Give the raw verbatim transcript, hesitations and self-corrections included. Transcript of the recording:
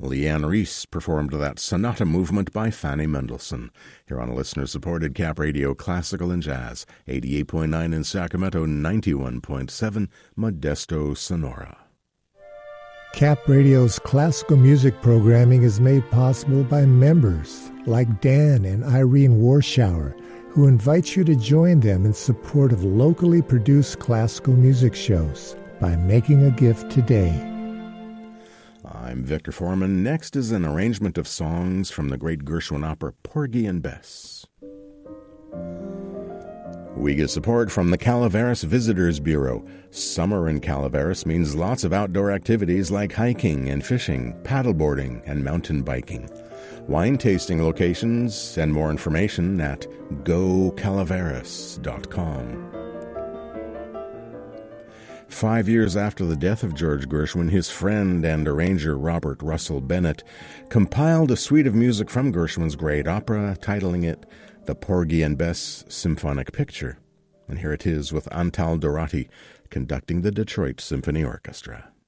Leanne Reese performed that sonata movement by Fanny Mendelssohn, here on listener-supported Cap Radio Classical and Jazz, eighty-eight point nine in Sacramento, ninety-one point seven Modesto, Sonora. Cap Radio's classical music programming is made possible by members like Dan and Irene Warschauer, who invite you to join them in support of locally produced classical music shows by making a gift today. I'm Victor Foreman. Next is an arrangement of songs from the great Gershwin opera Porgy and Bess. We get support from the Calaveras Visitors Bureau. Summer in Calaveras means lots of outdoor activities like hiking and fishing, paddleboarding, and mountain biking. Wine tasting locations and more information at go calaveras dot com. Five years after the death of George Gershwin, his friend and arranger Robert Russell Bennett compiled a suite of music from Gershwin's great opera, titling it The Porgy and Bess Symphonic Picture. And here it is with Antal Dorati conducting the Detroit Symphony Orchestra.